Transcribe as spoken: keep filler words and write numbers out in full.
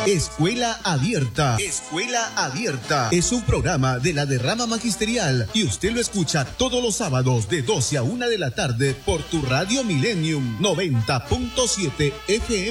Escuela Abierta. Escuela Abierta es un programa de la Derrama Magisterial y usted lo escucha todos los sábados de doce a una de la tarde por tu Radio Millennium noventa punto siete F M.